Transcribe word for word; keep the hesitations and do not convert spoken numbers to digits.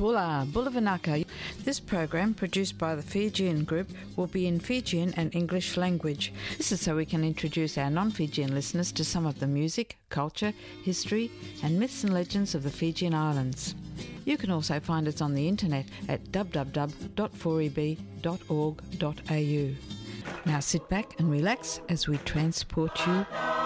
Bula, Bulavanaka. This program, produced by the Fijian Group, will be in Fijian and English language. This is so we can introduce our non-Fijian listeners to some of the music, culture, history and myths and legends of the Fijian Islands. You can also find us on the internet at w w w dot four e b dot org dot a u. Now sit back and relax as we transport you